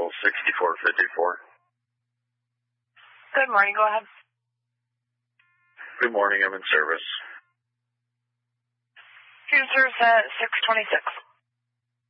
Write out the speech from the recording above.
control 6454. Good morning, go ahead. Good morning, I'm in service. Cruisers at 626.